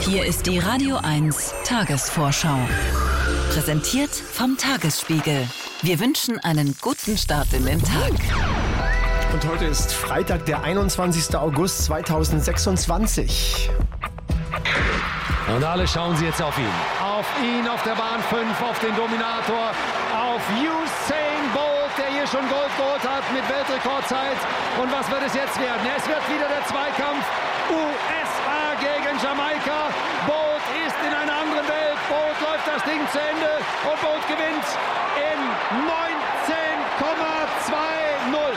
Hier ist die Radio 1 Tagesvorschau. Präsentiert vom Tagesspiegel. Wir wünschen einen guten Start in den Tag. Und heute ist Freitag, der 21. August 2026. Und alle schauen sie jetzt auf ihn. Auf ihn, auf der Bahn 5, auf den Dominator, auf Usain Bolt, der hier schon Gold geholt hat mit Weltrekordzeit. Und was wird es jetzt werden? Es wird wieder der Zweikampf USA gegen Jamaika. Bolt ist in einer anderen Welt. Bolt läuft das Ding zu Ende und Bolt gewinnt in 19,20.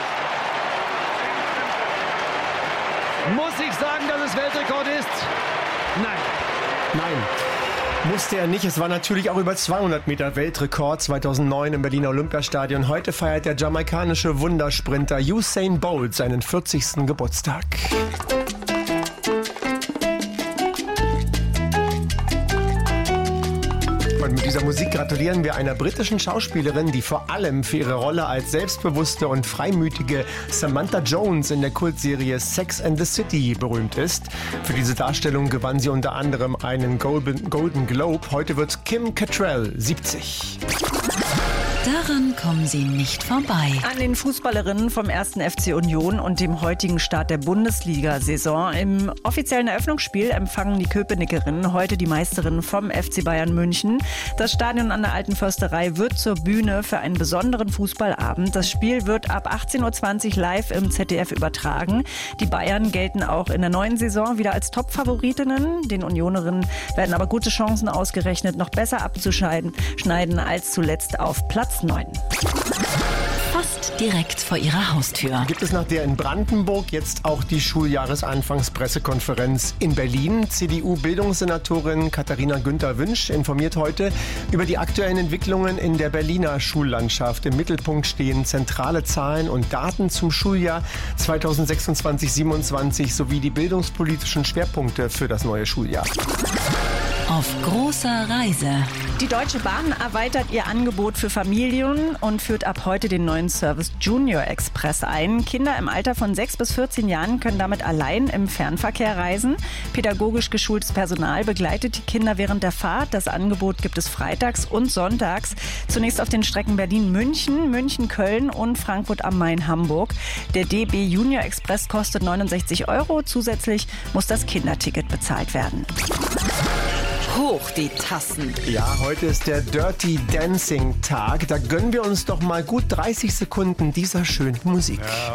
Muss ich sagen, dass es Weltrekord ist? Nein. Nein, musste er nicht. Es war natürlich auch über 200 Meter Weltrekord 2009 im Berliner Olympiastadion. Heute feiert der jamaikanische Wundersprinter Usain Bolt seinen 40. Geburtstag. Und mit dieser Musik gratulieren wir einer britischen Schauspielerin, die vor allem für ihre Rolle als selbstbewusste und freimütige Samantha Jones in der Kultserie Sex and the City berühmt ist. Für diese Darstellung gewann sie unter anderem einen Golden Globe. Heute wird Kim Cattrall 70. Daran kommen Sie nicht vorbei. An den Fußballerinnen vom 1. FC Union und dem heutigen Start der Bundesliga-Saison. Im offiziellen Eröffnungsspiel empfangen die Köpenickerinnen heute die Meisterinnen vom FC Bayern München. Das Stadion an der Alten Försterei wird zur Bühne für einen besonderen Fußballabend. Das Spiel wird ab 18.20 Uhr live im ZDF übertragen. Die Bayern gelten auch in der neuen Saison wieder als Top-Favoritinnen. Den Unionerinnen werden aber gute Chancen ausgerechnet, noch besser abzuschneiden als zuletzt auf Platz 9. Fast direkt vor Ihrer Haustür. Gibt es nach der in Brandenburg jetzt auch die Schuljahresanfangspressekonferenz in Berlin? CDU-Bildungssenatorin Katharina Günther-Wünsch informiert heute über die aktuellen Entwicklungen in der Berliner Schullandschaft. Im Mittelpunkt stehen zentrale Zahlen und Daten zum Schuljahr 2026/27 sowie die bildungspolitischen Schwerpunkte für das neue Schuljahr. Auf großer Reise. Die Deutsche Bahn erweitert ihr Angebot für Familien und führt ab heute den neuen Service Junior Express ein. Kinder im Alter von 6 bis 14 Jahren können damit allein im Fernverkehr reisen. Pädagogisch geschultes Personal begleitet die Kinder während der Fahrt. Das Angebot gibt es freitags und sonntags. Zunächst auf den Strecken Berlin-München, München-Köln und Frankfurt am Main-Hamburg. Der DB Junior Express kostet 69 €. Zusätzlich muss das Kinderticket bezahlt werden. Hoch die Tassen. Ja, heute ist der Dirty Dancing Tag. Da gönnen wir uns doch mal gut 30 Sekunden dieser schönen Musik.